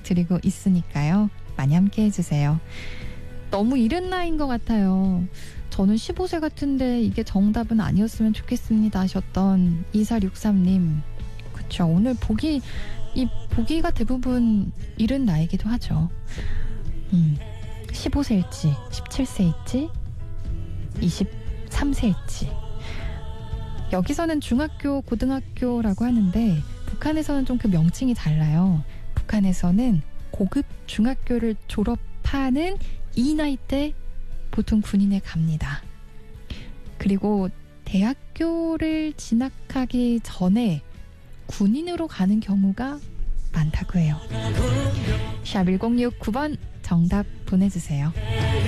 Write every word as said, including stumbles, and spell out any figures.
부탁드리고 있으니까요. 많이 함께 해주세요. 너무 이른 나이인 것 같아요. 저는 십오 세 같은데 이게 정답은 아니었으면 좋겠습니다 하셨던 이사육삼 님. 그쵸, 오늘 보기 이 보기가 대부분 이른 나이기도 하죠. 음, 십오 세일지 십칠 세일지 이십삼 세일지. 여기서는 중학교, 고등학교라고 하는데 북한에서는 좀 그 명칭이 달라요. 북한에서는 고급 중학교를 졸업하는 이 나이 때 보통 군인에 갑니다. 그리고 대학교를 진학하기 전에 군인으로 가는 경우가 많다고 해요. 샵 일공육구 번 정답 보내주세요.